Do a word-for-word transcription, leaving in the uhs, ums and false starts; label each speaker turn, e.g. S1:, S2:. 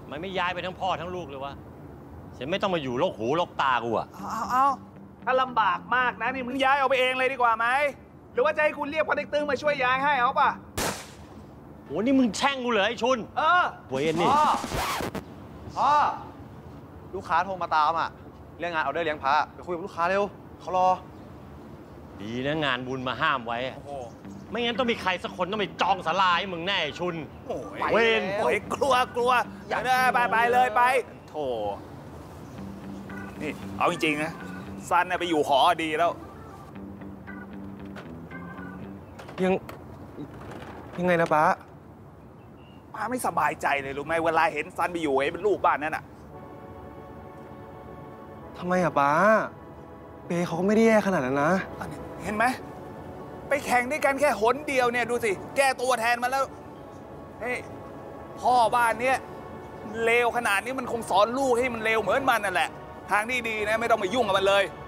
S1: มันไม่ย้ายไปทั้งพ่อทั้งลูกเลยวะฉันไม่ต้องมาอยู่โลกหูโลกตากูอะ
S2: เอาเอาถ้าลำบากมากนะนี่มึงย้ายเอาไปเองเลยดีกว่าไหมหรือว่าจะให้คุณเรียกพอเด็กตึงมาช่วยย้ายให้เอาป่ะ
S1: โหนี่มึงแช่งกูเหรอไอ้ชุน
S2: เออ
S1: เวยนี่
S3: พ่อพ่อลูกค้าโทรมาตามอ่ะเรื่องงานเอาได้เลี้ยงพระไปคุยกับลูกค้าเร็วเขารอ
S1: ดีนะงานบุญมาห้ามไว้ไม่งั้นต้องมีใครสักคนต้องไปจองศาลาให้มึงแน่ชุน
S2: เวนโอ้ยกลัวกลัวอย่าได้ไปไปเลยไปโธ่นี่เอาจริงๆนะซันไปอยู่หอดีแล้ว
S3: ยังยังไงนะป้า
S2: ป้าไม่สบายใจเลยรู้ไหมเวลาเห็นซันไปอยู่ไอ้เป็นลูกบ้านนั่นอะ
S3: ทำไมอะป้าเปเขาก็ไม่ได้แย่ขนาดนั้นนะ
S2: เห็นไหมไปแข่งด้วยกันแค่หนเดียวเนี่ยดูสิแก้ตัวแทนมาแล้วเฮ้ยพ่อบ้านเนี้ยเลวขนาดนี้มันคงสอนลูกให้มันเลวเหมือนมันนั่นแหละทางที่ดีนะไม่ต้องไปยุ่งกับมันเลย